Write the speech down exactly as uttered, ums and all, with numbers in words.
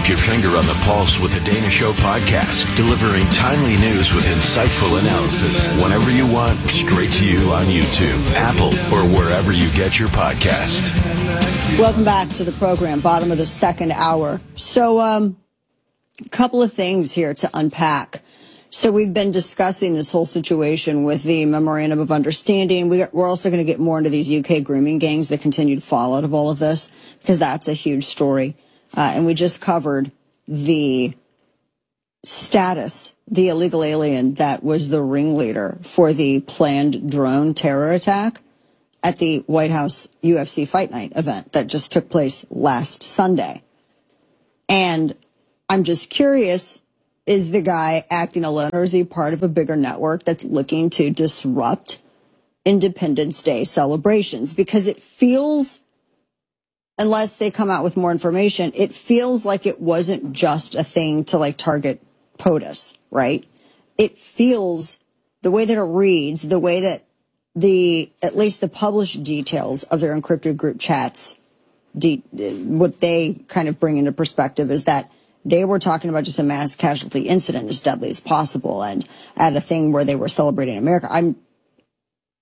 Keep your finger on the pulse with the Dana Show podcast, delivering timely news with insightful analysis whenever you want, straight to you on YouTube, Apple, or wherever you get your podcasts. Welcome back to the program, bottom of the second hour. So, um, a couple of things here to unpack. So we've been discussing this whole situation with the Memorandum of Understanding. We, we're also going to get more into these U K grooming gangs that continue to fall out of all of this, because that's a huge story. Uh, and we just covered the status, the illegal alien that was the ringleader for the planned drone terror attack at the White House U F C Fight Night event that just took place last Sunday. And I'm just curious, is the guy acting alone, or is he part of a bigger network that's looking to disrupt Independence Day celebrations? Because it feels, unless they come out with more information, it feels like it wasn't just a thing to like target POTUS, right? It feels, the way that it reads, the way that the, at least the published details of their encrypted group chats, de- what they kind of bring into perspective is that they were talking about just a mass casualty incident as deadly as possible, and at a thing where they were celebrating America. I'm